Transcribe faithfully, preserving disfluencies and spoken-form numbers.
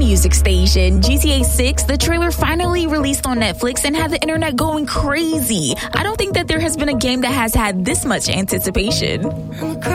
music station. G T A six, the trailer finally released on Netflix and had the internet going crazy. I don't think that there has been a game that has had this much anticipation.